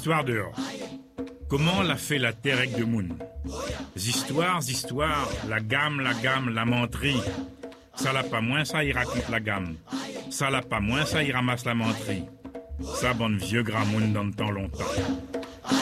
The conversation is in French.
Z'histoire dehors. Comment l'a fait la terre avec de moun? Z'histoire, la gamme, la menterie. Ça l'a pas moins, ça y raconte la gamme. Ça l'a pas moins, ça y ramasse la menterie. Ça, bonne vieux grand moun dans le temps longtemps.